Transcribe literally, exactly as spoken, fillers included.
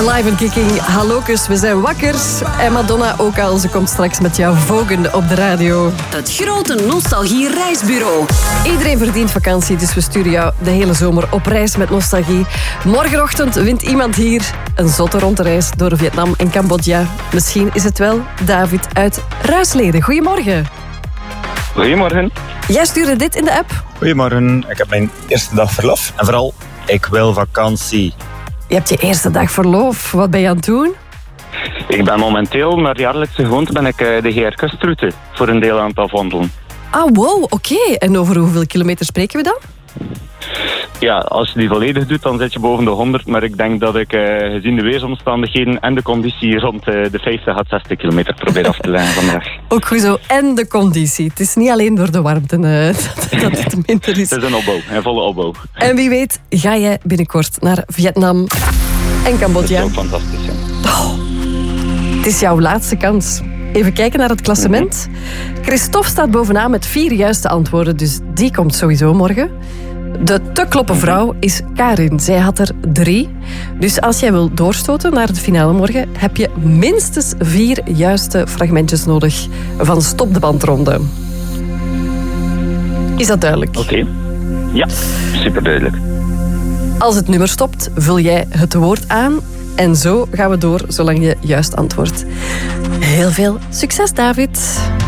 Alive and Kicking, Hallocus, we zijn wakker. En Madonna ook al, ze komt straks met jouw Vogen op de radio. Het grote nostalgie-reisbureau. Iedereen verdient vakantie, dus we sturen jou de hele zomer op reis met nostalgie. Morgenochtend wint iemand hier een zotte rondreis door Vietnam en Cambodja. Misschien is het wel David uit Ruisleden. Goedemorgen. Goedemorgen. Jij stuurde dit in de app. Goedemorgen, ik heb mijn eerste dag verlof. En vooral, ik wil vakantie. Je hebt je eerste dag verlof. Wat ben je aan het doen? Ik ben momenteel, naar jaarlijkse gewoonte, ben ik de G R Kustroute voor een deel aan het afwandelen. Ah, wow, oké. Okay. En over hoeveel kilometer spreken we dan? Ja, als je die volledig doet, dan zit je boven de honderd. Maar ik denk dat ik, uh, gezien de weersomstandigheden en de conditie, rond uh, de vijftig à zestig kilometer probeer af te leggen vandaag. Ook goed zo. En de conditie. Het is niet alleen door de warmte uh, dat, dat het minder is. Het is een opbouw, een volle opbouw. En wie weet, ga jij binnenkort naar Vietnam en Cambodja. Dat is ook fantastisch, ja. Oh, het is jouw laatste kans. Even kijken naar het klassement. Mm-hmm. Christophe staat bovenaan met vier juiste antwoorden, dus die komt sowieso morgen. De te kloppen vrouw is Karin. Zij had er drie. Dus als jij wil doorstoten naar de finale morgen, heb je minstens vier juiste fragmentjes nodig van Stop de Bandronde. Is dat duidelijk? Oké. Okay. Ja, super duidelijk. Als het nummer stopt, vul jij het woord aan. En zo gaan we door, zolang je juist antwoordt. Heel veel succes, David.